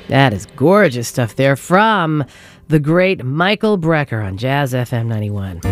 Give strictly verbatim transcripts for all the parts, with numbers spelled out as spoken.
That is gorgeous stuff there from the great Michael Brecker on Jazz F M ninety-one.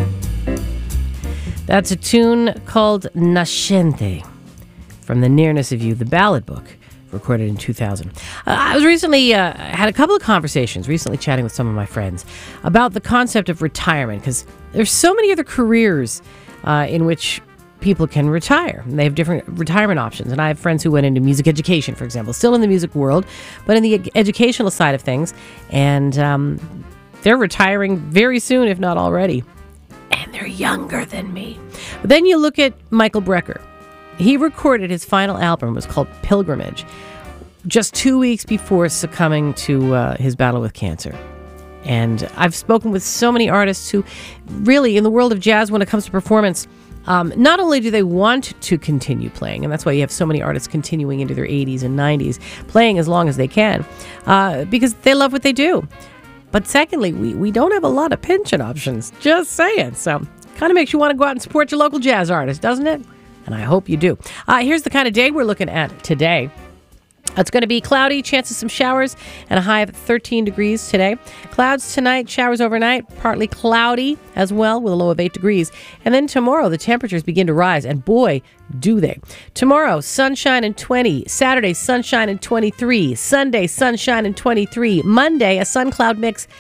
That's a tune called Nascente from The Nearness of You, the ballad book, recorded in two thousand. Uh, I was recently, uh, had a couple of conversations, recently chatting with some of my friends about the concept of retirement, because there's so many other careers uh, in which people can retire. And they have different retirement options. And I have friends who went into music education, for example, still in the music world, but in the ed- educational side of things. And um, they're retiring very soon, if not already. And they're younger than me. But then you look at Michael Brecker. He recorded his final album. It was called Pilgrimage, just two weeks before succumbing to uh, his battle with cancer. And I've spoken with so many artists who really, in the world of jazz, when it comes to performance, Um, not only do they want to continue playing, and that's why you have so many artists continuing into their eighties and nineties, playing as long as they can, uh, because they love what they do. But secondly, we, we don't have a lot of pension options, just saying. So kind of makes you want to go out and support your local jazz artist, doesn't it? And I hope you do. Uh, here's the kind of day we're looking at today. It's going to be cloudy, chance of some showers, and a high of thirteen degrees today. Clouds tonight, showers overnight, partly cloudy as well with a low of eight degrees. And then tomorrow, the temperatures begin to rise, and boy, do they. Tomorrow, sunshine and twenty. Saturday, sunshine and twenty-three. Sunday, sunshine and twenty-three. Monday, a sun-cloud mix,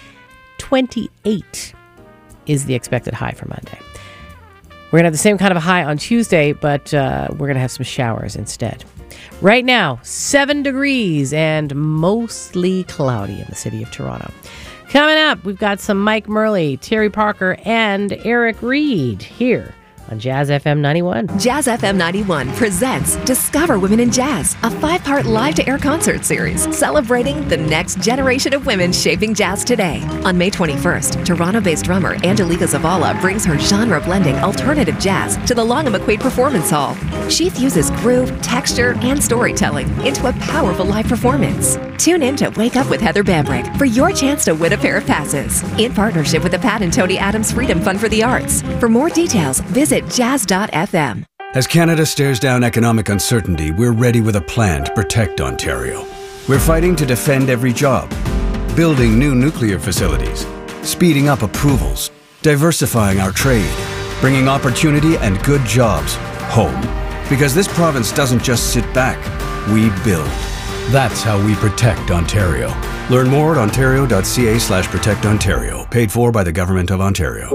twenty-eight is the expected high for Monday. We're going to have the same kind of a high on Tuesday, but uh, we're going to have some showers instead. Right now, seven degrees and mostly cloudy in the city of Toronto. Coming up, we've got some Mike Murley, Terry Parker, and Eric Reed here on Jazz F M ninety-one. Jazz F M ninety-one presents Discover Women in Jazz, a five-part live-to-air concert series celebrating the next generation of women shaping jazz today. On May twenty-first, Toronto-based drummer Angelica Zavala brings her genre-blending alternative jazz to the Long and McQuaid Performance Hall. She fuses groove, texture, and storytelling into a powerful live performance. Tune in to Wake Up with Heather Bambrick for your chance to win a pair of passes in partnership with the Pat and Tony Adams Freedom Fund for the Arts. For more details, visit jazz dot f m. As Canada stares down economic uncertainty, we're ready with a plan to protect Ontario. We're fighting to defend every job, building new nuclear facilities, speeding up approvals, diversifying our trade, bringing opportunity and good jobs home. Because this province doesn't just sit back, we build. That's how we protect Ontario. Learn more at ontario.ca slash protect Ontario. Paid for by the Government of Ontario.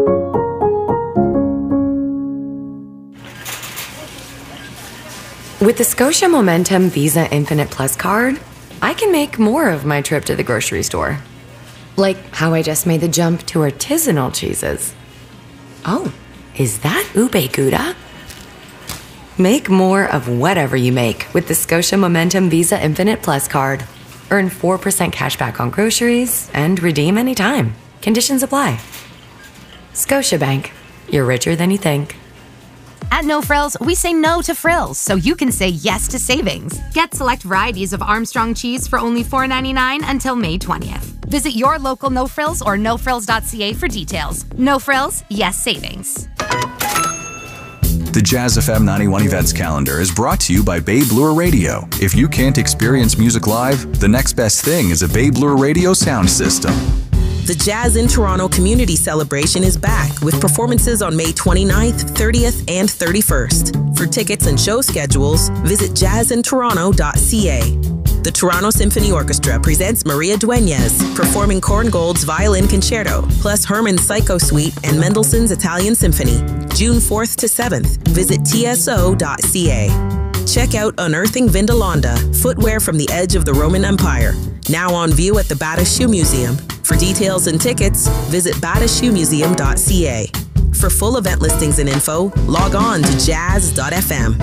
With the Scotia Momentum Visa Infinite Plus card, I can make more of my trip to the grocery store. Like how I just made the jump to artisanal cheeses. Oh, is that ube gouda? Make more of whatever you make with the Scotia Momentum Visa Infinite Plus card. Earn four percent cash back on groceries and redeem anytime. Conditions apply. Scotiabank. You're richer than you think. At No Frills, we say no to frills, so you can say yes to savings. Get select varieties of Armstrong cheese for only four ninety-nine until May twentieth. Visit your local No Frills or no frills dot c a for details. No Frills, yes savings. The Jazz F M ninety-one events calendar is brought to you by Babe Lure Radio. If you can't experience music live, the next best thing is a Babe Lure Radio sound system. The Jazz in Toronto Community Celebration is back with performances on May twenty-ninth, thirtieth, and thirty-first. For tickets and show schedules, visit jazz in toronto dot c a. The Toronto Symphony Orchestra presents Maria Dueñas, performing Korngold's Violin Concerto, plus Hermann's Psycho Suite and Mendelssohn's Italian Symphony. June fourth to seventh. Visit t s o dot c a. Check out Unearthing Vindolanda, footwear from the edge of the Roman Empire. Now on view at the Bata Shoe Museum. For details and tickets, visit bata shoe museum dot c a. For full event listings and info, log on to jazz dot f m.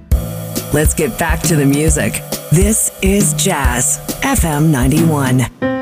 Let's get back to the music. This is Jazz F M ninety-one.